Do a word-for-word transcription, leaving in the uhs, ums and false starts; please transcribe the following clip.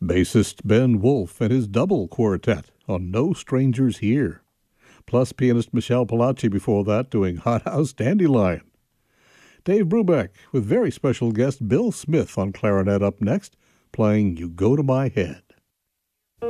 Bassist Ben Wolf and his double quartet on No Strangers Here. Plus pianist Michelle Palacci before that doing Hot House Dandelion. Dave Brubeck with very special guest Bill Smith on clarinet up next, playing You Go to My Head.